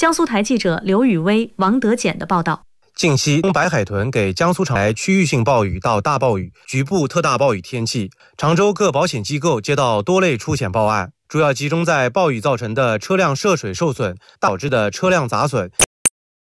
江苏台记者刘雨薇、王德简的报道。 近期，东北海豚给江苏传来区域性暴雨到大暴雨、局部特大暴雨天气。常州各保险机构接到多类出险报案，主要集中在暴雨造成的车辆涉水受损导致的车辆砸损。